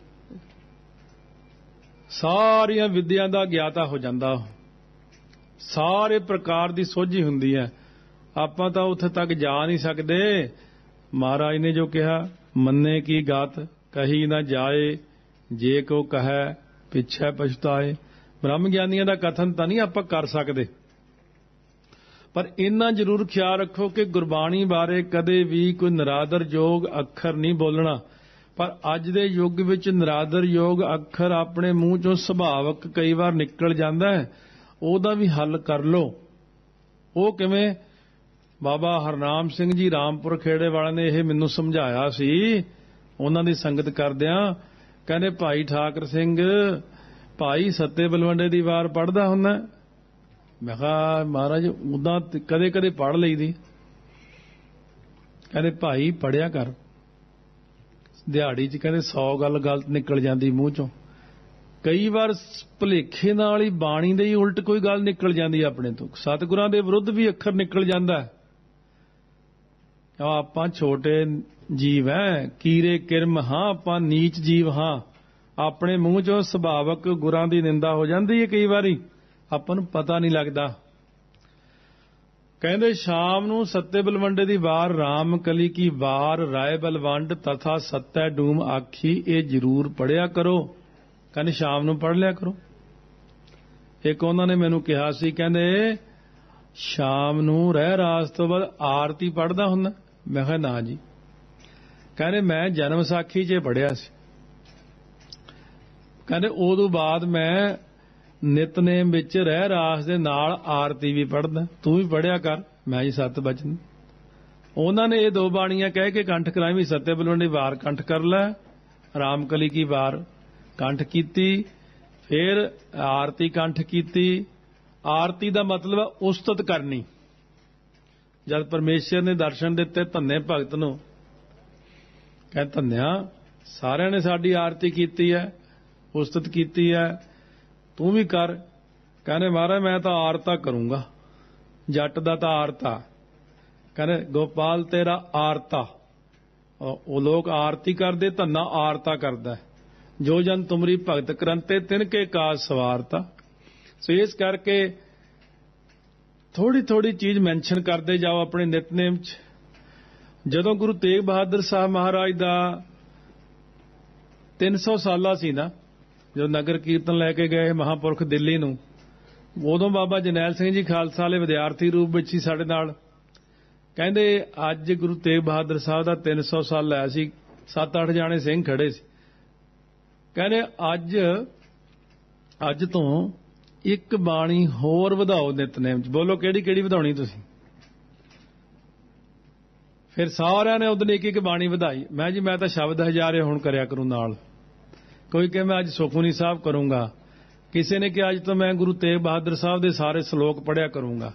ਸਾਰੀਆਂ ਵਿਦਿਆ ਦਾ ਗਿਆਤਾ ਹੋ ਜਾਂਦਾ, ਸਾਰੇ ਪ੍ਰਕਾਰ ਦੀ ਸੋਝੀ ਹੁੰਦੀ ਹੈ। ਆਪਾਂ ਤਾਂ ਉੱਥੇ ਤੱਕ ਜਾ ਨਹੀਂ ਸਕਦੇ। ਮਹਾਰਾਜ ਨੇ ਜੋ ਕਿਹਾ, ਮੰਨੇ ਕੀ ਗਾਤ ਕਹੀ ਨਾ ਜਾਏ, ਜੇ ਕੋ ਕਹੈ ਪਿੱਛੇ ਪਛਤਾਏ। ਬ੍ਰਹਮ ਗਿਆਨੀਆਂ ਦਾ ਕਥਨ ਤਾਂ ਨਹੀਂ ਆਪਾਂ ਕਰ ਸਕਦੇ, ਪਰ ਇੰਨਾ ਜ਼ਰੂਰ ਖਿਆਲ ਰੱਖੋ ਕਿ ਗੁਰਬਾਣੀ ਬਾਰੇ ਕਦੇ ਵੀ ਕੋਈ ਨਿਰਾਦਰਯੋਗ ਅੱਖਰ ਨਹੀਂ ਬੋਲਣਾ। ਪਰ ਅੱਜ ਦੇ ਯੁੱਗ ਵਿੱਚ ਨਿਰਾਦਰਯੋਗ ਅੱਖਰ ਆਪਣੇ ਮੂੰਹ ਚੋਂ ਸੁਭਾਵਕ ਕਈ ਵਾਰ ਨਿਕਲ ਜਾਂਦਾ ਹੈ, ਉਹਦਾ ਵੀ ਹੱਲ ਕਰ ਲਓ। ਉਹ ਕਿਵੇਂ? ਬਾਬਾ ਹਰਨਾਮ ਸਿੰਘ ਜੀ ਰਾਮਪੁਰ ਖੇੜੇ ਵਾਲਿਆਂ ਨੇ ਇਹ ਮੈਨੂੰ ਸਮਝਾਇਆ ਸੀ, ਉਹਨਾਂ ਦੀ ਸੰਗਤ ਕਰਦਿਆਂ। ਕਹਿੰਦੇ, ਭਾਈ ਠਾਕਰ ਸਿੰਘ, ਭਾਈ ਸੱਤੇ ਬਲਵੰਡੇ ਦੀ ਵਾਰ ਪੜ੍ਹਦਾ ਹੁੰਦਾ? ਮੈਂ ਕਿਹਾ ਮਹਾਰਾਜ ਉਦਾਂ ਕਦੇ ਕਦੇ ਪੜ੍ਹ ਲਈਦੀ। ਕਹਿੰਦੇ ਭਾਈ ਪੜ੍ਹਿਆ ਕਰ, ਦਿਹਾੜੀ 'ਚ ਕਹਿੰਦੇ ਸੌ ਗੱਲ ਗਲਤ ਨਿਕਲ ਜਾਂਦੀ ਮੂੰਹ ਚੋਂ। ਕਈ ਵਾਰ ਭੁਲੇਖੇ ਨਾਲ ਹੀ ਬਾਣੀ ਦੇ ਹੀ ਉਲਟ ਕੋਈ ਗੱਲ ਨਿਕਲ ਜਾਂਦੀ ਆਪਣੇ ਤੋਂ। ਸਤਿਗੁਰਾਂ ਦੇ ਵਿਰੁੱਧ ਵੀ ਅੱਖਰ ਨਿਕਲ ਜਾਂਦਾ। ਆਪਾਂ ਛੋਟੇ ਜੀਵ ਹੈ, ਕੀਰੇ ਕਿਰਮ ਹਾਂ, ਆਪਾਂ ਨੀਚ ਜੀਵ ਹਾਂ। ਆਪਣੇ ਮੂੰਹ ਚੋਂ ਸੁਭਾਵਕ ਗੁਰਾਂ ਦੀ ਨਿੰਦਾ ਹੋ ਜਾਂਦੀ ਹੈ ਕਈ ਵਾਰੀ, ਆਪਾਂ ਨੂੰ ਪਤਾ ਨਹੀਂ ਲੱਗਦਾ। ਕਹਿੰਦੇ ਸ਼ਾਮ ਨੂੰ ਸੱਤੇ ਬਲਵੰਡੇ ਦੀ ਵਾਰ, ਰਾਮ ਕਲੀ ਕੀ ਵਾਰ, ਰਾਏ ਬਲਵੰਡ ਤਥਾ ਸੱਤੈ ਡੂਮ ਆਖੀ, ਇਹ ਜ਼ਰੂਰ ਪੜ੍ਹਿਆ ਕਰੋ। ਕਹਿੰਦੇ ਸ਼ਾਮ ਨੂੰ ਪੜ੍ਹ ਲਿਆ ਕਰੋ। ਇੱਕ ਉਹਨਾਂ ਨੇ ਮੈਨੂੰ ਕਿਹਾ ਸੀ, ਕਹਿੰਦੇ ਸ਼ਾਮ ਨੂੰ ਰਹਿ ਰਾਸ ਤੋਂ ਬਾਅਦ ਆਰਤੀ ਪੜ੍ਹਦਾ ਹੁੰਦਾ? ਮੈਂ ਕਿਹਾ ਨਾ ਜੀ। ਕਹਿੰਦੇ ਮੈਂ ਜਨਮ ਸਾਖੀ 'ਚ ਪੜ੍ਹਿਆ ਸੀ। ਕਹਿੰਦੇ ਉਦੋਂ ਬਾਅਦ ਮੈਂ ਨਿਤਨੇਮ ਵਿੱਚ ਰਹਿ ਰਾਸ ਦੇ ਨਾਲ ਆਰਤੀ ਵੀ ਪੜ੍ਹਦਾ, ਤੂੰ ਵੀ ਪੜ੍ਹਿਆ ਕਰ। ਮੈਂ ਜੀ ਸੱਤ ਬਚਨ। ਉਹਨਾਂ ਨੇ ਇਹ ਦੋ ਬਾਣੀਆਂ ਕਹਿ ਕੇ ਕੰਠ ਕਰਾਈ ਵੀ, ਸੱਤੇ ਬਲਵੰਡੀ ਵਾਰ ਕੰਠ ਕਰ ਲੈ, ਰਾਮ ਕਲੀ ਕੀ ਵਾਰ ਕੰਠ ਕੀਤੀ, ਫਿਰ ਆਰਤੀ ਕੰਠ ਕੀਤੀ। ਆਰਤੀ ਦਾ ਮਤਲਬ ਹੈ ਉਸਤਤ ਕਰਨੀ। ਜਦ ਪਰਮੇਸ਼ਰ ਨੇ ਦਰਸ਼ਨ ਦਿੱਤੇ ਧੰਨੇ ਭਗਤ ਨੂੰ, ਕਹਿੰਦੇ ਧੰਨਿਆ ਸਾਰਿਆਂ ਨੇ ਸਾਡੀ ਆਰਤੀ ਕੀਤੀ ਹੈ, ਉਸਤਤ ਕੀਤੀ ਹੈ, ਤੂੰ ਵੀ ਕਰ। ਕਹਿੰਦੇ ਮਹਾਰਾਜ ਮੈਂ ਤਾਂ ਆਰਤਾ ਕਰੂੰਗਾ, ਜੱਟ ਦਾ ਤਾਂ ਆਰਤਾ। ਕਹਿੰਦੇ ਗੋਪਾਲ ਤੇਰਾ ਆਰਤਾ। ਉਹ ਲੋਕ ਆਰਤੀ ਕਰਦੇ, ਧੰਨਾ ਆਰਤਾ ਕਰਦਾ। ਜੋ ਜਨ ਤੁਮਰੀ ਭਗਤ ਕਰੰਤੇ ਤਿਨ ਕੇ ਕਾਜ ਸਵਾਰਤਾ। ਸੋ ਇਸ ਕਰਕੇ ਥੋੜੀ ਥੋੜੀ ਚੀਜ਼ ਮੈਂਸ਼ਨ ਕਰਦੇ ਜਾਓ ਆਪਣੇ ਨਿਤਨੇਮ 'ਚ। ਜਦੋਂ ਗੁਰੂ ਤੇਗ ਬਹਾਦਰ ਸਾਹਿਬ ਮਹਾਰਾਜ ਦਾ ਤਿੰਨ ਸੌ ਸਾਲਾ ਸੀ ਨਾ, ਜਦੋਂ ਨਗਰ ਕੀਰਤਨ ਲੈ ਕੇ ਗਏ ਮਹਾਂਪੁਰਖ ਦਿੱਲੀ ਨੂੰ, ਉਦੋਂ ਬਾਬਾ ਜਰਨੈਲ ਸਿੰਘ ਜੀ ਖਾਲਸਾ ਵਾਲੇ ਵਿਦਿਆਰਥੀ ਰੂਪ ਵਿੱਚ ਸੀ ਸਾਡੇ ਨਾਲ। ਕਹਿੰਦੇ ਅੱਜ ਗੁਰੂ ਤੇਗ ਬਹਾਦਰ ਸਾਹਿਬ ਦਾ ਤਿੰਨ ਸੌ ਸਾਲ ਆਇਆ ਸੀ, ਸੱਤ ਅੱਠ ਜਾਣੇ ਸਿੰਘ ਖੜੇ ਸੀ। ਕਹਿੰਦੇ ਅੱਜ ਅੱਜ ਤੋਂ ਇੱਕ ਬਾਣੀ ਹੋਰ ਵਧਾਓ ਨਿਤਨੇਮ 'ਚ। ਬੋਲੋ ਕਿਹੜੀ ਕਿਹੜੀ ਵਧਾਉਣੀ ਤੁਸੀਂ? ਫਿਰ ਸਾਰਿਆਂ ਨੇ ਉਦੋਂ ਇੱਕ ਇੱਕ ਬਾਣੀ ਵਧਾਈ। ਮੈਂ ਜੀ ਮੈਂ ਤਾਂ ਸ਼ਬਦ ਹਜ਼ਾਰੇ ਹੁਣ ਕਰਿਆ ਕਰੂੰ ਨਾਲ। ਕੋਈ ਕਹੇ ਮੈਂ ਅੱਜ ਸੁਖਮਨੀ ਸਾਹਿਬ ਕਰੂੰਗਾ, ਕਿਸੇ ਨੇ ਕਿਹਾ ਅੱਜ ਤੋਂ ਮੈਂ ਗੁਰੂ ਤੇਗ ਬਹਾਦਰ ਸਾਹਿਬ ਦੇ ਸਾਰੇ ਸ਼ਲੋਕ ਪੜ੍ਹਿਆ ਕਰੂੰਗਾ।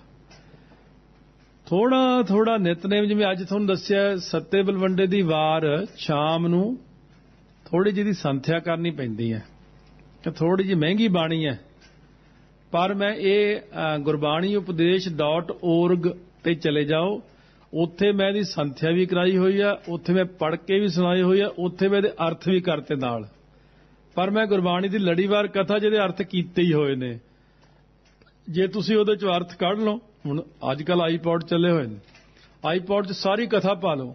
ਥੋੜਾ ਥੋੜਾ ਨਿਤਨੇਮ, ਜਿਵੇਂ ਅੱਜ ਤੁਹਾਨੂੰ ਦੱਸਿਆ ਸੱਤੇ ਬਲਵੰਡੇ ਦੀ ਵਾਰ ਸ਼ਾਮ ਨੂੰ ਥੋੜੀ ਜਿਹੀ ਸੰਥਿਆ ਕਰਨੀ ਪੈਂਦੀ ਹੈ ਕਿ ਥੋੜੀ ਜਿਹੀ ਮਹਿੰਗੀ ਬਾਣੀ ਹੈ। ਪਰ ਮੈਂ ਇਹ ਗੁਰਬਾਣੀ ਉਪਦੇਸ਼ ਡਾਟ ਓਰਗ ਤੇ ਚਲੇ ਜਾਓ, ਉੱਥੇ ਮੈਂ ਇਹਦੀ ਸੰਥਿਆ ਵੀ ਕਰਾਈ ਹੋਈ ਆ, ਉੱਥੇ ਮੈਂ ਪੜ੍ਹ ਕੇ ਵੀ ਸੁਣਾਈ ਹੋਈ ਆ, ਉੱਥੇ ਮੈਂ ਇਹਦੇ ਅਰਥ ਵੀ ਕਰਤੇ ਨਾਲ। ਪਰ ਮੈਂ ਗੁਰਬਾਣੀ ਦੀ ਲੜੀਵਾਰ ਕਥਾ ਜਿਹਦੇ ਅਰਥ ਕੀਤੇ ਹੀ ਹੋਏ ਨੇ। ਜੇ ਤੁਸੀਂ ਉਹਦੇ ਚੋਂ ਅਰਥ ਕੱਢ ਲਓ ਹੁਣ ਅੱਜ ਕੱਲ ਆਈਪੌਡ ਚੱਲੇ ਹੋਏ ਨੇ, ਆਈਪੌਡ 'ਚ ਸਾਰੀ ਕਥਾ ਪਾ ਲਓ,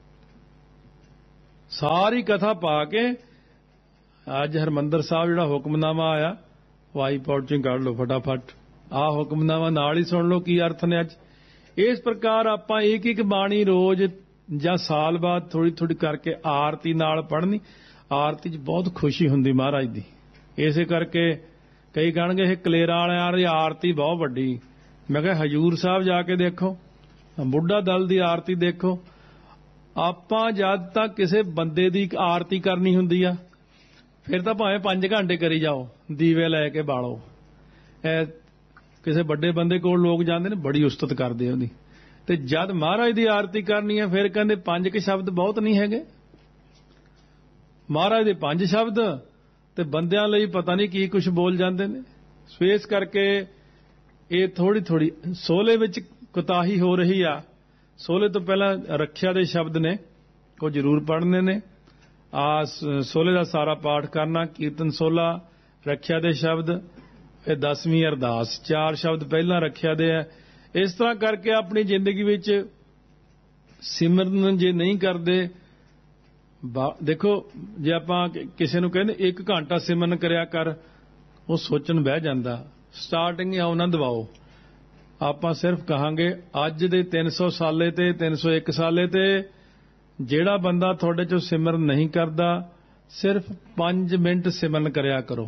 ਸਾਰੀ ਕਥਾ ਪਾ ਕੇ ਅੱਜ ਹਰਿਮੰਦਰ ਸਾਹਿਬ ਜਿਹੜਾ ਹੁਕਮਨਾਮਾ ਆਇਆ ਉਹ ਆਈਪੌਡ 'ਚ ਹੀ ਕੱਢ ਲਓ ਫਟਾਫਟ, ਆਹ ਹੁਕਮਨਾਮਾ ਨਾਲ ਹੀ ਸੁਣ ਲਓ ਕੀ ਅਰਥ ਨੇ ਅੱਜ। ਇਸ ਪ੍ਰਕਾਰ ਆਪਾਂ ਇੱਕ ਇੱਕ ਬਾਣੀ ਰੋਜ਼ ਜਾਂ ਸਾਲ ਬਾਅਦ ਥੋੜੀ ਥੋੜੀ ਕਰਕੇ ਆਰਤੀ ਨਾਲ ਪੜ੍ਹਨੀ। ਆਰਤੀ 'ਚ ਬਹੁਤ ਖੁਸ਼ੀ ਹੁੰਦੀ ਮਹਾਰਾਜ ਦੀ। ਇਸੇ ਕਰਕੇ ਕਈ ਕਹਿਣਗੇ ਇਹ ਕਲੇਰਾਂ ਵਾਲਿਆਂ ਦੀ ਆਰਤੀ ਬਹੁਤ ਵੱਡੀ। ਮੈਂ ਕਿਹਾ ਹਜੂਰ ਸਾਹਿਬ ਜਾ ਕੇ ਦੇਖੋ, ਬੁੱਢਾ ਦਲ ਦੀ ਆਰਤੀ ਦੇਖੋ। ਆਪਾਂ ਜਦ ਤੱਕ ਕਿਸੇ ਬੰਦੇ ਦੀ ਆਰਤੀ ਕਰਨੀ ਹੁੰਦੀ ਆ ਫਿਰ ਤਾਂ ਭਾਵੇਂ ਪੰਜ ਘੰਟੇ ਕਰੀ ਜਾਓ, ਦੀਵੇ ਲੈ ਕੇ ਬਾਲੋ। ਇਹ ਕਿਸੇ ਵੱਡੇ ਬੰਦੇ ਕੋਲ ਲੋਕ ਜਾਂਦੇ ਨੇ, ਬੜੀ ਉਸਤਤ ਕਰਦੇ ਉਹਦੀ। ਤੇ ਜਦ ਮਹਾਰਾਜ ਦੀ ਆਰਤੀ ਕਰਨੀ ਹੈ ਫਿਰ ਕਹਿੰਦੇ ਪੰਜ ਕੇ ਸ਼ਬਦ ਬਹੁਤ ਨਹੀਂ ਹੈਗੇ। ਮਹਾਰਾਜ ਦੇ ਪੰਜ ਸ਼ਬਦ ਤੇ ਬੰਦਿਆਂ ਲਈ ਪਤਾ ਨਹੀਂ ਕੀ ਕੁਝ ਬੋਲ ਜਾਂਦੇ ਨੇ। ਸੋ ਇਸ ਕਰਕੇ ਇਹ ਥੋੜੀ ਥੋੜੀ ਸੋਲੇ ਵਿੱਚ ਕੁਤਾਹੀ ਹੋ ਰਹੀ ਆ। ਸੋਲੇ ਤੋਂ ਪਹਿਲਾਂ ਰੱਖਿਆ ਦੇ ਸ਼ਬਦ ਨੇ ਉਹ ਜ਼ਰੂਰ ਪੜ੍ਹਨੇ ਨੇ। ਆ ਸੋਲੇ ਦਾ ਸਾਰਾ ਪਾਠ ਕਰਨਾ, ਕੀਰਤਨ ਸੋਲਾ, ਰੱਖਿਆ ਦੇ ਸ਼ਬਦ, ਇਹ ਦਸਵੀਂ ਅਰਦਾਸ, ਚਾਰ ਸ਼ਬਦ ਪਹਿਲਾਂ ਰੱਖਿਆ ਦੇ ਹੈ। ਇਸ ਤਰ੍ਹਾਂ ਕਰਕੇ ਆਪਣੀ ਜ਼ਿੰਦਗੀ ਵਿੱਚ ਸਿਮਰਨ ਜੇ ਨਹੀਂ ਕਰਦੇ, ਦੇਖੋ ਜੇ ਆਪਾਂ ਕਿਸੇ ਨੂੰ ਕਹਿੰਦੇ ਇੱਕ ਘੰਟਾ ਸਿਮਰਨ ਕਰਿਆ ਕਰ, ਉਹ ਸੋਚਣ ਬਹਿ ਜਾਂਦਾ। ਸਟਾਰਟਿੰਗ ਆ ਉਹਨਾਂ ਦਵਾਓ। ਆਪਾਂ ਸਿਰਫ ਕਹਾਂਗੇ ਅੱਜ ਦੇ ਤਿੰਨ ਸੌ ਸਾਲੇ ਤੇ ਤਿੰਨ ਸੌ ਇੱਕ ਸਾਲੇ ਤੇ ਜਿਹੜਾ ਬੰਦਾ ਤੁਹਾਡੇ ਚੋਂ ਸਿਮਰਨ ਨਹੀਂ ਕਰਦਾ, ਸਿਰਫ ਪੰਜ ਮਿੰਟ ਸਿਮਰਨ ਕਰਿਆ ਕਰੋ।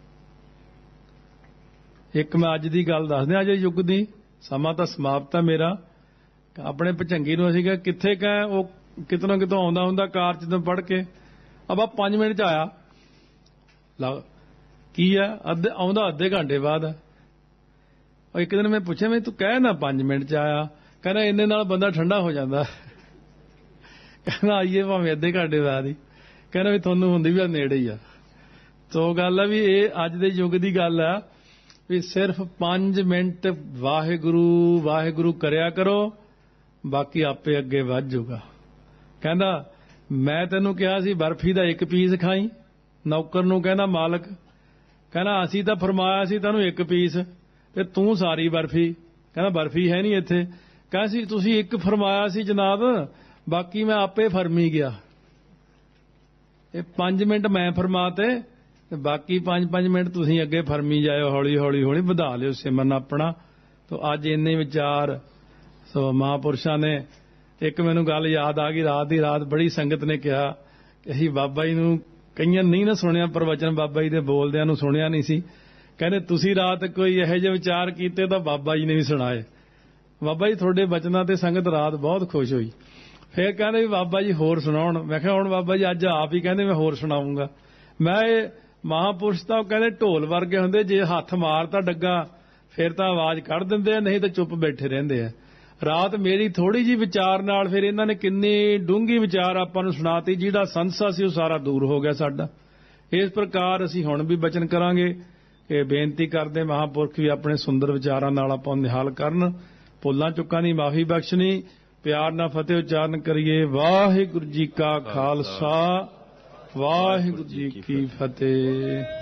ਇੱਕ ਮੈਂ ਅੱਜ ਦੀ ਗੱਲ ਦੱਸਦੇ, ਅੱਜ ਦੇ ਯੁੱਗ ਦੀ। ਸਮਾਂ ਤਾਂ ਸਮਾਪਤ ਹੈ ਮੇਰਾ। ਆਪਣੇ ਭਚੰਗੀ ਨੂੰ ਅਸੀਂ ਕਿਹਾ ਕਿੱਥੇ ਕਹੇ, ਉਹ ਕਿਤੋਂ ਕਿਤੋਂ ਆਉਂਦਾ ਹੁੰਦਾ ਕਾਰ 'ਚ ਤੋਂ ਪੜ੍ਹ ਕੇ, ਅਬਾ ਪੰਜ ਮਿੰਟ 'ਚ ਆਇਆ। ਲਾ ਕੀ ਆ, ਅੱਧੇ ਆਉਂਦਾ ਅੱਧੇ ਘੰਟੇ ਬਾਅਦ। ਉਹ ਇੱਕ ਦਿਨ ਮੈਂ ਪੁੱਛਿਆ ਮੈਂ ਤੂੰ ਕਹਿ ਨਾ ਪੰਜ ਮਿੰਟ 'ਚ ਆਇਆ, ਕਹਿੰਦਾ ਇੰਨੇ ਨਾਲ ਬੰਦਾ ਠੰਡਾ ਹੋ ਜਾਂਦਾ। ਕਹਿੰਦਾ ਆਈਏ ਭਾਵੇਂ ਅੱਧੇ ਘੰਟੇ ਬਾਅਦ ਹੀ, ਕਹਿੰਦਾ ਵੀ ਤੁਹਾਨੂੰ ਹੁੰਦੀ ਵੀ ਨੇੜੇ ਹੀ ਆ। ਤੋ ਗੱਲ ਆ ਵੀ ਇਹ ਅੱਜ ਦੇ ਯੁੱਗ ਦੀ ਗੱਲ ਆ ਵੀ ਸਿਰਫ ਪੰਜ ਮਿੰਟ ਵਾਹਿਗੁਰੂ ਵਾਹਿਗੁਰੂ ਕਰਿਆ ਕਰੋ, ਬਾਕੀ ਆਪੇ ਅੱਗੇ ਵੱਧ ਜਾਊਗਾ। ਕਹਿੰਦਾ ਮੈਂ ਤੈਨੂੰ ਕਿਹਾ ਸੀ ਬਰਫੀ ਦਾ ਇੱਕ ਪੀਸ ਖਾਈ। ਨੌਕਰ ਨੂੰ ਕਹਿੰਦਾ ਮਾਲਕ, ਕਹਿੰਦਾ ਅਸੀਂ ਤਾਂ ਫਰਮਾਇਆ ਸੀ ਤੈਨੂੰ ਇੱਕ ਪੀਸ ਤੇ ਤੂੰ ਸਾਰੀ ਬਰਫੀ। ਕਹਿੰਦਾ ਬਰਫੀ ਹੈ ਨਹੀਂ ਇੱਥੇ। ਕਹਿੰਦਾ ਸੀ ਤੁਸੀਂ ਇੱਕ ਫਰਮਾਇਆ ਸੀ ਜਨਾਬ, ਬਾਕੀ ਮੈਂ ਆਪੇ ਫਰਮੀ ਗਿਆ। ਇਹ ਪੰਜ ਮਿੰਟ ਮੈਂ ਫਰਮਾਤੇ ਤੇ ਬਾਕੀ ਪੰਜ ਪੰਜ ਮਿੰਟ ਤੁਸੀਂ ਅੱਗੇ ਫਰਮੀ ਜਾਇਓ, ਹੌਲੀ ਹੌਲੀ ਹੌਲੀ ਵਧਾ ਲਿਓ ਸਿਮਰਨ ਆਪਣਾ। ਤੋ ਅੱਜ ਇੰਨੇ ਵਿਚਾਰ ਸੋ ਮਹਾਂਪੁਰਸ਼ਾਂ ਨੇ। ਇੱਕ ਮੈਨੂੰ ਗੱਲ ਯਾਦ ਆ ਗਈ, ਰਾਤ ਦੀ ਰਾਤ ਬੜੀ ਸੰਗਤ ਨੇ ਕਿਹਾ ਕਿ ਅਸੀਂ ਬਾਬਾ ਜੀ ਨੂੰ, ਕਈਆਂ ਨਹੀਂ ਨਾ ਸੁਣਿਆ ਪ੍ਰਵਚਨ, ਬਾਬਾ ਜੀ ਦੇ ਬੋਲਦਿਆਂ ਨੂੰ ਸੁਣਿਆ ਨਹੀਂ ਸੀ। ਕਹਿੰਦੇ ਤੁਸੀਂ ਰਾਤ ਕੋਈ ਇਹੋ ਜਿਹੇ ਵਿਚਾਰ ਕੀਤੇ ਤਾਂ ਬਾਬਾ ਜੀ ਨੇ ਵੀ ਸੁਣਾਏ। ਬਾਬਾ ਜੀ ਤੁਹਾਡੇ ਬਚਨਾਂ ਤੇ ਸੰਗਤ ਰਾਤ ਬਹੁਤ ਖੁਸ਼ ਹੋਈ। ਫਿਰ ਕਹਿੰਦੇ ਵੀ ਬਾਬਾ ਜੀ ਹੋਰ ਸੁਣਾਉਣ। ਮੈਂ ਕਿਹਾ ਹੁਣ ਬਾਬਾ ਜੀ ਅੱਜ ਆਪ ਹੀ ਕਹਿੰਦੇ ਮੈਂ ਹੋਰ ਸੁਣਾਉਂਗਾ। ਮੈਂ ਇਹ ਮਹਾਂਪੁਰਸ਼ ਤਾਂ ਕਹਿੰਦੇ ਢੋਲ ਵਰਗੇ ਹੁੰਦੇ, ਜੇ ਹੱਥ ਮਾਰਤਾ ਡੱਗਾ ਫਿਰ ਤਾਂ ਆਵਾਜ਼ ਕੱਢ ਦਿੰਦੇ ਆ, ਨਹੀਂ ਤਾਂ ਚੁੱਪ ਬੈਠੇ ਰਹਿੰਦੇ ਆ। ਰਾਤ ਮੇਰੀ ਥੋੜੀ ਜੀ ਵਿਚਾਰ ਨਾਲ ਫਿਰ ਇਹਨਾਂ ਨੇ ਕਿੰਨੀ ਡੂੰਘੀ ਵਿਚਾਰ ਆਪਾਂ ਨੂੰ ਸੁਣਾਤੀ, ਜਿਹੜਾ ਸੰਸਾ ਸੀ ਉਹ ਸਾਰਾ ਦੂਰ ਹੋ ਗਿਆ ਸਾਡਾ। ਇਸ ਪ੍ਰਕਾਰ ਅਸੀਂ ਹੁਣ ਵੀ ਬਚਨ ਕਰਾਂਗੇ ਕਿ ਬੇਨਤੀ ਕਰਦੇ ਮਹਾਂਪੁਰਖ ਵੀ ਆਪਣੇ ਸੁੰਦਰ ਵਿਚਾਰਾਂ ਨਾਲ ਆਪਾਂ ਨੂੰ ਨਿਹਾਲ ਕਰਨ। ਭੁੱਲਾਂ ਚੁੱਕਾਂ ਦੀ ਮਾਫੀ ਬਖਸ਼ਣੀ। ਪਿਆਰ ਨਾਲ ਫਤਿਹ ਉਚਾਰਨ ਕਰੀਏ। ਵਾਹਿਗੁਰੂ ਜੀ ਕਾ ਖਾਲਸਾ, ਵਾਹਿਗੁਰੂ ਜੀ ਕੀ ਫਤਿਹ।